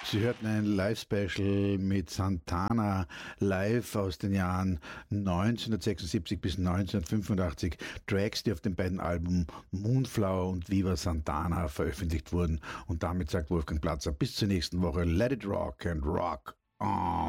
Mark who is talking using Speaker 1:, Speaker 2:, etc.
Speaker 1: Sie hörten ein Live-Special mit Santana live aus den Jahren 1976 bis 1985. Tracks, die auf den beiden Alben Moonflower und Viva Santana veröffentlicht wurden. Und damit sagt Wolfgang Platzer bis zur nächsten Woche. Let it rock and rock on.